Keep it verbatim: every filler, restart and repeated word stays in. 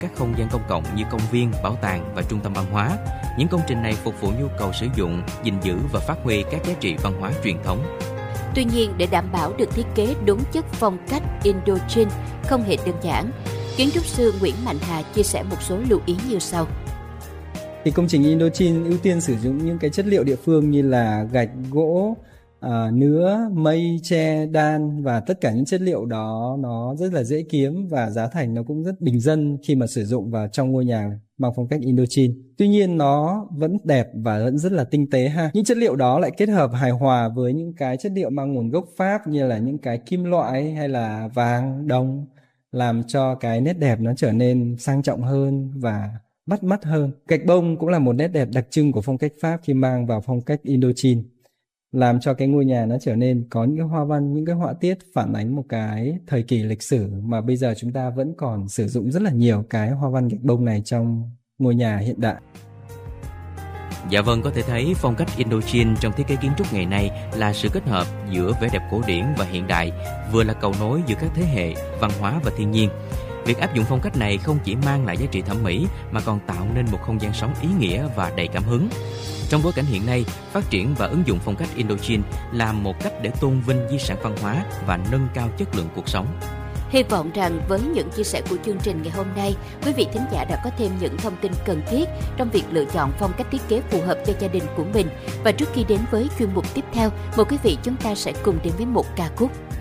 các không gian công cộng như công viên, bảo tàng và trung tâm văn hóa. Những công trình này phục vụ nhu cầu sử dụng, gìn giữ và phát huy các giá trị văn hóa truyền thống. Tuy nhiên, để đảm bảo được thiết kế đúng chất phong cách Indochine không hề đơn giản, kiến trúc sư Nguyễn Mạnh Hà chia sẻ một số lưu ý như sau. Thì công trình Indochine ưu tiên sử dụng những cái chất liệu địa phương như là gạch, gỗ, à, nứa, mây, tre, đan, và tất cả những chất liệu đó nó rất là dễ kiếm và giá thành nó cũng rất bình dân khi mà sử dụng vào trong ngôi nhà mang phong cách Indochine. Tuy nhiên nó vẫn đẹp và vẫn rất là tinh tế ha. Những chất liệu đó lại kết hợp hài hòa với những cái chất liệu mang nguồn gốc Pháp như là những cái kim loại hay là vàng, đồng, làm cho cái nét đẹp nó trở nên sang trọng hơn và bắt mắt hơn. Gạch bông cũng là một nét đẹp đặc trưng của phong cách Pháp khi mang vào phong cách Indochine, làm cho cái ngôi nhà nó trở nên có những cái hoa văn, những cái họa tiết phản ánh một cái thời kỳ lịch sử mà bây giờ chúng ta vẫn còn sử dụng rất là nhiều cái hoa văn gạch bông này trong ngôi nhà hiện đại. Dạ vâng, có thể thấy phong cách Indochine trong thiết kế kiến trúc ngày nay là sự kết hợp giữa vẻ đẹp cổ điển và hiện đại, vừa là cầu nối giữa các thế hệ, văn hóa và thiên nhiên. Việc áp dụng phong cách này không chỉ mang lại giá trị thẩm mỹ mà còn tạo nên một không gian sống ý nghĩa và đầy cảm hứng. Trong bối cảnh hiện nay, phát triển và ứng dụng phong cách Indochine là một cách để tôn vinh di sản văn hóa và nâng cao chất lượng cuộc sống. Hy vọng rằng với những chia sẻ của chương trình ngày hôm nay, quý vị thính giả đã có thêm những thông tin cần thiết trong việc lựa chọn phong cách thiết kế phù hợp cho gia đình của mình. Và trước khi đến với chuyên mục tiếp theo, mời quý vị chúng ta sẽ cùng đến với một ca khúc.